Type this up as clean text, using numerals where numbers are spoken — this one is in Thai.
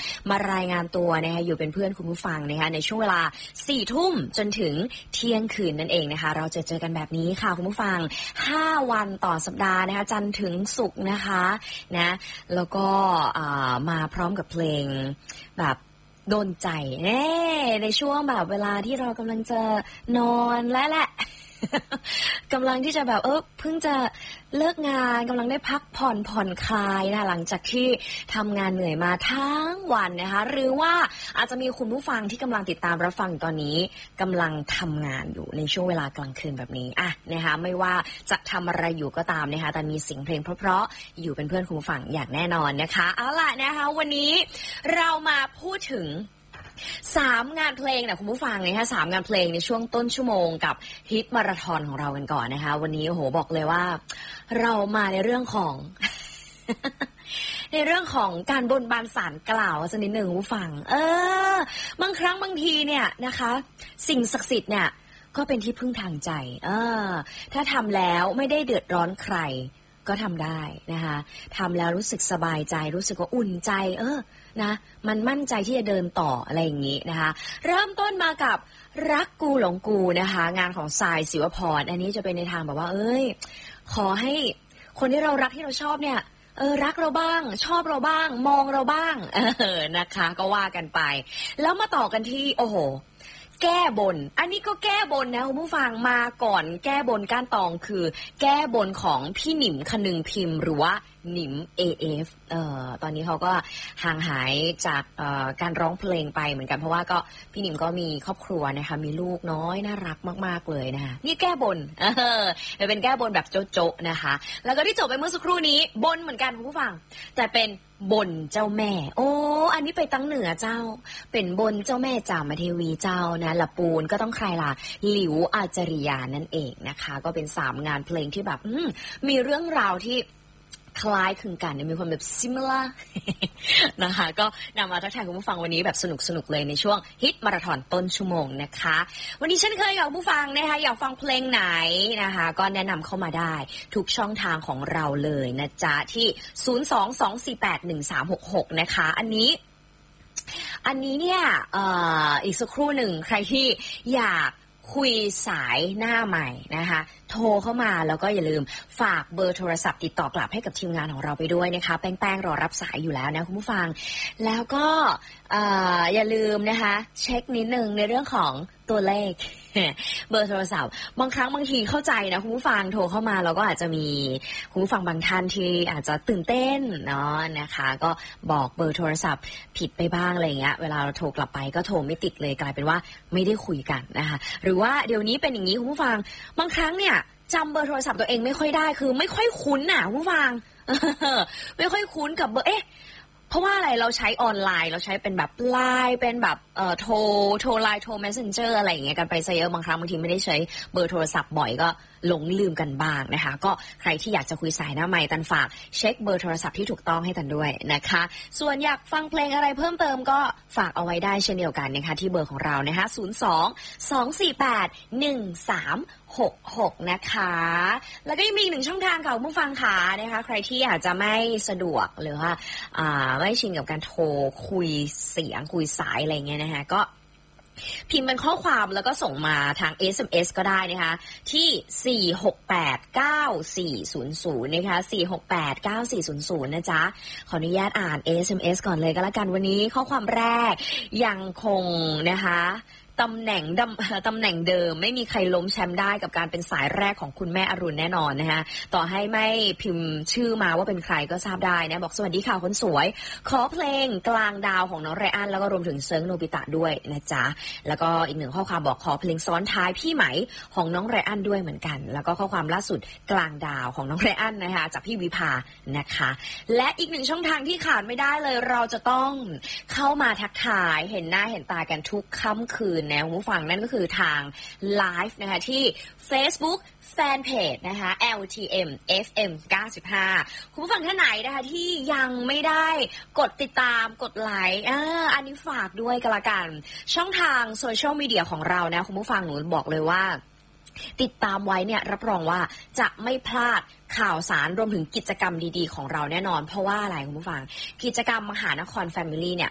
มารายงานตัวนะคะอยู่เป็นเพื่อนคุณผู้ฟังนะคะในช่วงเวลา 4 ทุ่มจนถึงเที่ยงคืนนั่นเองนะคะเราจะเจอกันแบบนี้ค่ะคุณผู้ฟัง5 วันต่อสัปดาห์นะคะจันทร์ถึงศุกร์นะคะนะแล้วก็มาพร้อมกับเพลงแบบโดนใจในช่วงแบบเวลาที่เรากำลังจะนอนและแหละ กำลังที่จะแบบเพิ่งจะเลิกงานกำลังได้พักผ่อนคลายนะหลังจากที่ทำงานเหนื่อยมาทั้งวันนะคะหรือว่าอาจจะมีคุณผู้ฟังที่กำลังติดตามรับฟังตอนนี้กำลังทำงานอยู่ในช่วงเวลากลางคืนแบบนี้นะคะไม่ว่าจะทำอะไรอยู่ก็ตามนะคะแต่มีเสียงเพลงเพราะๆอยู่เป็นเพื่อนคุณผู้ฟังอย่างแน่นอนนะคะเอาล่ะนะคะวันนี้เรามาพูดถึง3 งานเพลงนะคุณผู้ฟังนะคะ3 งานเพลงในช่วงต้นชั่วโมงกับฮิตมาราธอนของเรากันก่อนนะคะวันนี้โอ้โหบอกเลยว่าเรามาในเรื่องของ ในเรื่องของการบนบานศาลกล่าวสักนิดหนึ่งคุณผู้ฟังบางครั้งบางทีเนี่ยนะคะสิ่งศักดิ์สิทธิ์เนี่ยก็เป็นที่พึ่งทางใจถ้าทำแล้วไม่ได้เดือดร้อนใครก็ทำได้นะคะทำแล้วรู้สึกสบายใจรู้สึกว่าอุ่นใจนะมันมั่นใจที่จะเดินต่ออะไรอย่างนี้นะคะเริ่มต้นมากับรักกูหลงกูนะคะงานของทรายศิวพรอันนี้จะเป็นในทางแบบว่าขอให้คนที่เรารักที่เราชอบเนี่ยรักเราบ้างชอบเราบ้างมองเราบ้างนะคะก็ว่ากันไปแล้วมาต่อกันที่โอ้โหแก้บนอันนี้ก็แก้บนนะคุณผู้ฟังมาก่อนแก้บนก้านตองคือแก้บนของพี่หนิมคนึงพิมพ์หรือว่าหนิม AF ตอนนี้เขาก็ห่างหายจากการร้องเพลงไปเหมือนกันเพราะว่าก็พี่หนิมก็มีครอบครัวนะคะมีลูกน้อยน่ารักมากๆเลยนะคะนี่แก้บนเป็นแก้บนแบบโจ๊ะๆนะคะแล้วก็ที่จบไปเมื่อสักครู่นี้บนเหมือนกันคุณผู้ฟังแต่เป็นบนเจ้าแม่อันนี้ไปตั้งเหนือเจ้าเป็นบนเจ้าแม่จามเทวีเจ้านะละปูนก็ต้องใครล่ะหลิวอาจริยานั่นเองนะคะก็เป็น3 งานเพลงที่แบบมีเรื่องราวที่คล้ายคลึงกันมีความแบบ similar นะคะก็นำมาทักทายคุณผู้ฟังวันนี้แบบสนุกเลยในช่วงฮิตมาราธอนต้นชั่วโมงนะคะวันนี้เช่นเคยกับผู้ฟังนะคะอยากฟังเพลงไหนนะคะก็แนะนำเข้ามาได้ทุกช่องทางของเราเลยนะจ๊ะที่022481366นะคะอันนี้เนี่ยอีกสักครู่หนึ่งใครที่อยากคุยสายหน้าใหม่นะคะโทรเข้ามาแล้วก็อย่าลืมฝากเบอร์โทรศัพท์ติดต่อกลับให้กับทีมงานของเราไปด้วยนะคะแป้งรอรับสายอยู่แล้วนะคุณผู้ฟังแล้วก็อย่าลืมนะคะเช็คนิดนึงในเรื่องของตัวเลข เบอร์โทรศัพท์บางครั้งบางทีเข้าใจนะคุณผู้ฟังโทรเข้ามาเราก็อาจจะมีคุณผู้ฟังบางท่านที่อาจจะตื่นเต้นเนาะนะคะก็บอกเบอร์โทรศัพท์ผิดไปบ้างอะไรเงี้ยเวลาเราโทรกลับไปก็โทรไม่ติดเลยกลายเป็นว่าไม่ได้คุยกันนะคะหรือว่าเดี๋ยวนี้เป็นอย่างนี้คุณผู้ฟังบางครั้งเนี่ยจำเบอร์โทรศัพท์ตัวเองไม่ค่อยได้คือไม่ค่อยคุ้นคุณผู้ฟัง ไม่ค่อยคุ้นกับเบอร์เพราะว่าอะไรเราใช้ออนไลน์เราใช้เป็นแบบไลน์เป็นแบบโทรไลน์โทร messenger อะไรอย่างเงี้ยกันไปซะเยอะบางครั้งบางทีไม่ได้ใช้เบอร์โทรศัพท์บ่อยก็หลงลืมกันบ้างนะคะก็ใครที่อยากจะคุยสายหน้าไมค์ตันฝากเช็คเบอร์โทรศัพท์ที่ถูกต้องให้ตันด้วยนะคะส่วนอยากฟังเพลงอะไรเพิ่มเติมก็ฝากเอาไว้ได้เช่นเดียวกันนะคะที่เบอร์ของเรานะคะ02-248-1366นะคะแล้วก็ยังมีอีก1 ช่องทางค่ะคุณผู้ฟังค่ะนะคะใครที่อาจจะไม่สะดวกหรือว่าไม่ชินกับการโทรคุยเสียงคุยสายอะไรเงี้ยนะคะก็พิมพ์เป็นข้อความแล้วก็ส่งมาทาง SMS ก็ได้นะคะที่4689400นะคะ4689400นะจ๊ะขออนุญาตอ่าน SMS ก่อนเลยก็แล้วกันวันนี้ข้อความแรกยังคงนะคะตำแหน่งเดิมไม่มีใครล้มแชมป์ได้กับการเป็นสายแรกของคุณแม่อรุณแน่นอนนะคะต่อให้ไม่พิมพ์ชื่อมาว่าเป็นใครก็ทราบได้นะบอกสวัสดีค่ะคนสวยขอเพลงกลางดาวของน้องไรอันแล้วก็รวมถึงเซิร์งโนบิตะด้วยนะจ๊ะแล้วก็อีก1 ข้อความบอกขอเพลงซ้อนท้ายพี่ไหมของน้องไรอันด้วยเหมือนกันแล้วก็ข้อความล่าสุดกลางดาวของน้องไรอันนะคะจากพี่วิภานะคะและอีก1 ช่องทางที่ขาดไม่ได้เลยเราจะต้องเข้ามาทักทายเห็นหน้าเห็นตากันทุกค่ำคืนนะคุณผู้ฟังนั่นก็คือทางไลฟ์นะคะที่ Facebookแฟนเพจนะคะ LTM FM 95คุณผู้ฟังท่านไหนนะคะที่ยังไม่ได้กดติดตามกดไลค์อันนี้ฝากด้วยกันละกันช่องทางโซเชียลมีเดียของเรานะคุณผู้ฟังหนูบอกเลยว่าติดตามไว้เนี่ยรับรองว่าจะไม่พลาดข่าวสารรวมถึงกิจกรรมดีๆของเราแน่นอนเพราะว่าอะไรคุณผู้ฟังกิจกรรมมหานคร Family เนี่ย